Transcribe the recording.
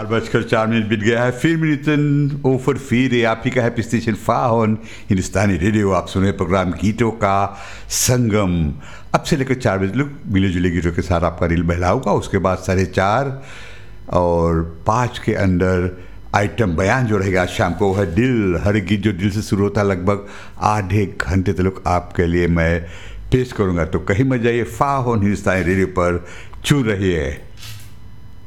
4:04 बीत गया है। फिर मिनटन ओफर फिर आप ही का है स्टेशन फाहन हिंदुस्तानी रेडियो। आप सुने प्रोग्राम गीतों का संगम। अब से लेकर 4 बजे लोग मिले जुले गीतों के साथ आपका दिल बहला होगा। उसके बाद 4:30 और 5 के अंदर आइटम बयान जो रहेगा शाम को है दिल। हर गीत जो दिल से शुरू होता है लगभग आधे घंटे तक आपके लिए मैं पेश करूँगा। तो कहीं मत जाइए, फाहन हिंदुस्तानी रेडियो पर चुन रही है।